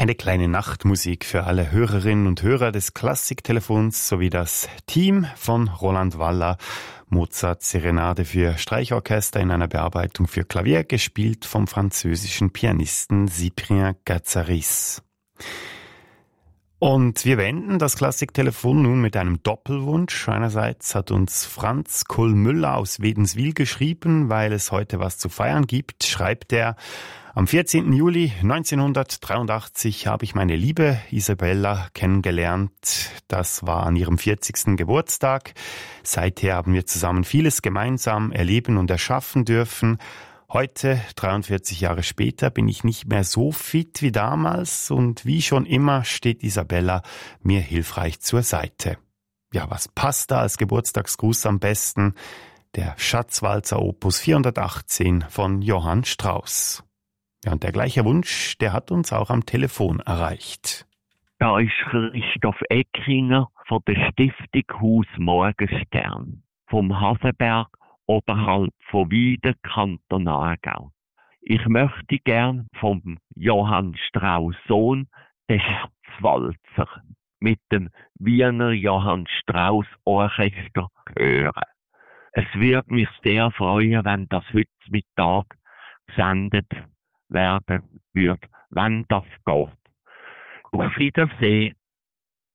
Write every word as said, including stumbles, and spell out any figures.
Eine kleine Nachtmusik für alle Hörerinnen und Hörer des Klassiktelefons sowie das Team von Roland Waller. Mozart Serenade für Streichorchester in einer Bearbeitung für Klavier, gespielt vom französischen Pianisten Cyprien Katsaris. Und wir beenden das Klassiktelefon nun mit einem Doppelwunsch. Einerseits hat uns Franz Kohl-Müller aus Wädenswil geschrieben, weil es heute was zu feiern gibt, schreibt er: Am vierzehnten Juli neunzehnhundertdreiundachtzig habe ich meine liebe Isabella kennengelernt. Das war an ihrem vierzigsten Geburtstag. Seither haben wir zusammen vieles gemeinsam erleben und erschaffen dürfen. Heute, dreiundvierzig Jahre später, bin ich nicht mehr so fit wie damals und wie schon immer steht Isabella mir hilfreich zur Seite. Ja, was passt da als Geburtstagsgruß am besten? Der Schatzwalzer Opus vierhundertachtzehn von Johann Strauss. Ja, und der gleiche Wunsch, der hat uns auch am Telefon erreicht. Da ist Christoph Eckinger von der Stiftung Haus Morgenstern vom Hasenberg oberhalb von Wieden, Kanton Aargau. Ich möchte gern vom Johann Strauss Sohn, den Schatzwalzer, mit dem Wiener Johann Strauss Orchester hören. Es würde mich sehr freuen, wenn das heute Mittag gesendet werden würde, wenn das geht. Auf Wiedersehen.